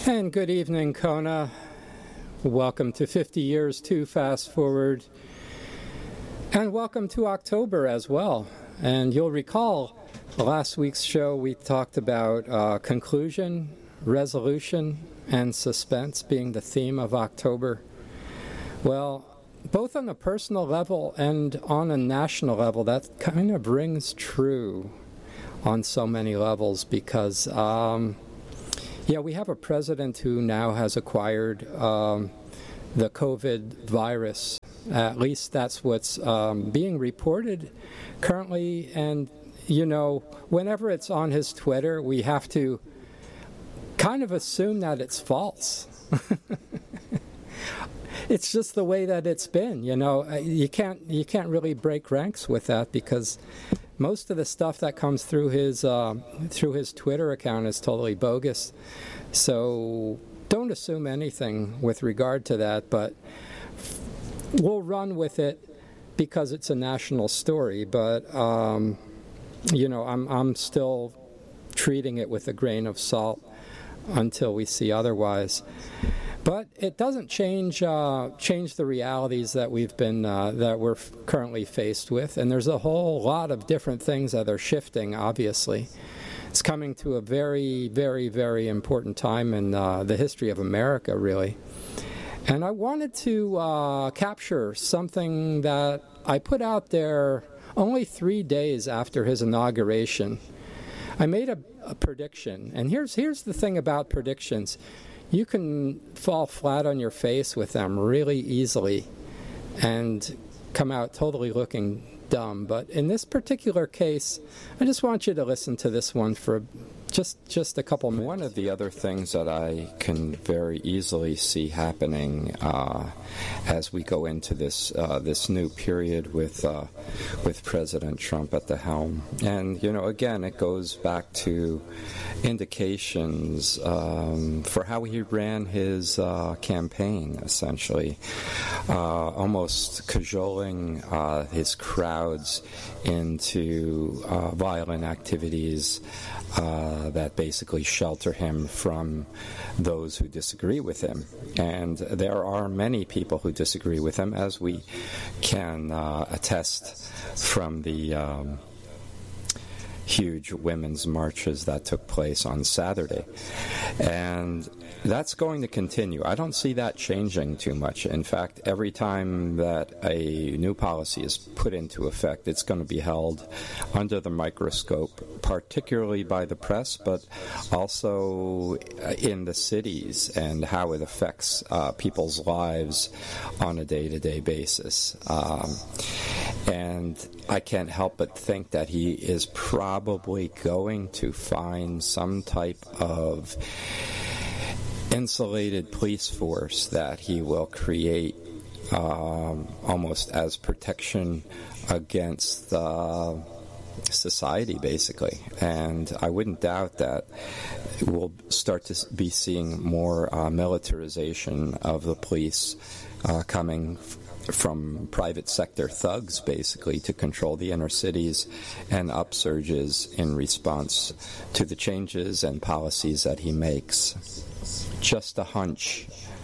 And good evening, Kona. Welcome to 50 Years to Fast Forward. And welcome to October as well. And you'll recall last week's show we talked about conclusion, resolution, and suspense being the theme of October. Well, both on a personal level and on a national level, that kind of rings true on so many levels because we have a president who now has acquired the COVID virus. At least that's what's being reported currently. And, you know, whenever it's on his Twitter, we have to kind of assume that it's false. It's just the way that it's been, you know. You can't really break ranks with that because most of the stuff that comes through his Twitter account is totally bogus. So don't assume anything with regard to that, but we'll run with it because it's a national story. But I'm still treating it with a grain of salt until we see otherwise. But it doesn't change the realities that we're currently faced with, and there's a whole lot of different things that are shifting. Obviously, it's coming to a very, very, very important time in the history of America, really. And I wanted to capture something that I put out there only 3 days after his inauguration. I made a prediction, and here's the thing about predictions. You can fall flat on your face with them really easily and come out totally looking dumb. But in this particular case, I just want you to listen to this one for just a couple minutes. One of the other things that I can very easily see happening as we go into this new period with President Trump at the helm, and again, it goes back to indications for how he ran his campaign, essentially, almost cajoling his crowds into violent activities that basically shelter him from those who disagree with him. And there are many people who disagree with him, as we can attest from the huge women's marches that took place on Saturday. And that's going to continue. I don't see that changing too much. In fact, every time that a new policy is put into effect, it's going to be held under the microscope, particularly by the press, but also in the cities and how it affects people's lives on a day-to-day basis. And I can't help but think that he is probably going to find some type of insulated police force that he will create almost as protection against society, basically. And I wouldn't doubt that we'll start to be seeing more militarization of the police coming from private sector thugs, basically, to control the inner cities and upsurges in response to the changes and policies that he makes. Just a hunch.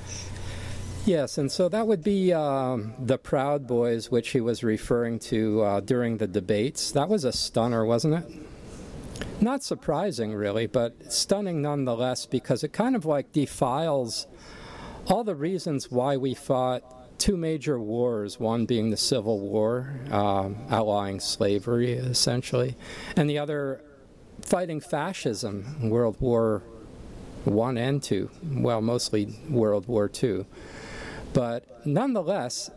Yes, and so that would be the Proud Boys, which he was referring to during the debates. That was a stunner, wasn't it? Not surprising, really, but stunning nonetheless, because it kind of like defiles all the reasons why we fought two major wars, one being the Civil War, outlawing slavery, essentially, and the other fighting fascism, World War I and II, well, mostly World War II. But nonetheless,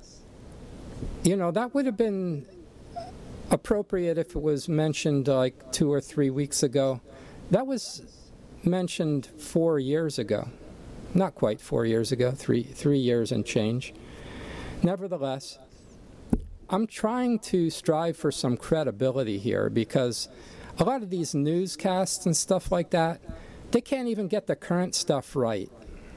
that would have been appropriate if it was mentioned like 2 or 3 weeks ago. That was mentioned 4 years ago. Not quite 4 years ago, 3 years and change. Nevertheless, I'm trying to strive for some credibility here because a lot of these newscasts and stuff like that, they can't even get the current stuff right.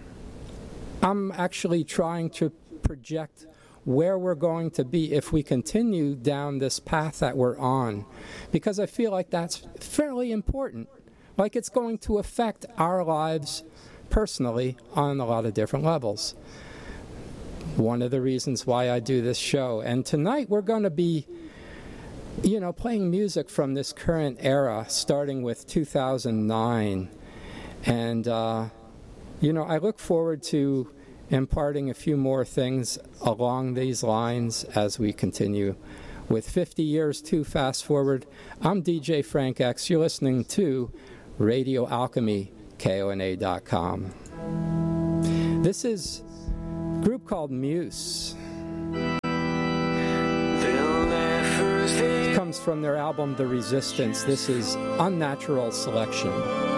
I'm actually trying to project where we're going to be if we continue down this path that we're on, because I feel like that's fairly important. Like it's going to affect our lives personally on a lot of different levels. One of the reasons why I do this show. And tonight we're going to be, playing music from this current era, starting with 2009. And, I look forward to imparting a few more things along these lines as we continue with 50 Years to Fast Forward. I'm DJ Frank X. You're listening to Radio Alchemy, KONA.com. This is a group called Muse. It comes from their album The Resistance. This is Unnatural Selection.